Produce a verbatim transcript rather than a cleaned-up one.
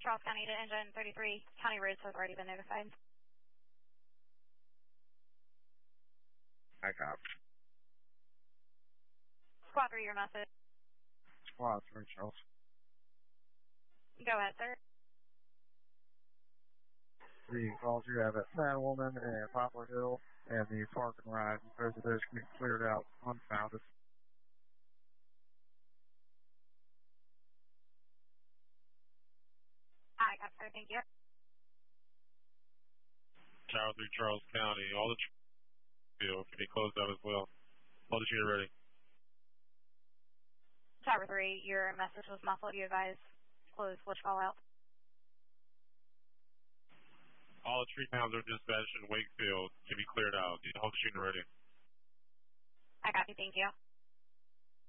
Charles County to engine thirty-three. County roads has already been notified. I copy. Squad three, your message. Squad three, Charles. Go ahead, sir. The calls you have at Madwoman and Poplar Hill and the park and ride, both of those can be cleared out unfounded. I got sir, thank you. Tower three, Charles County. All the field can be closed out as well. All the unit ready. Tower three, your message was muffled. You advise close switch call out. All the tree pounds are dispatched in Wakefield can be cleared out. Hold the unit ready. I got you, thank you.